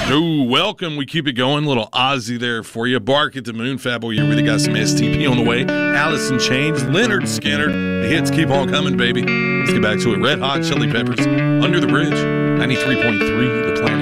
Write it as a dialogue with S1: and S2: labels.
S1: Oh, welcome. We keep it going. Little Ozzy there for you. Bark at the Moon. Fat Boy, we got some STP on the way. Allison Chains, Leonard Skinner. The hits keep on coming, baby. Let's get back to it. Red Hot Chili Peppers, Under the Bridge, 93.3, The Planet.